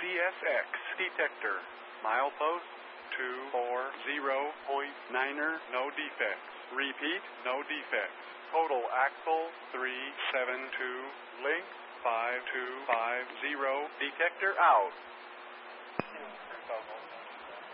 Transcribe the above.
CSX detector. Milepost 240.9er, no defects. Repeat, no defects. Total axle 372, length 5250, detector out.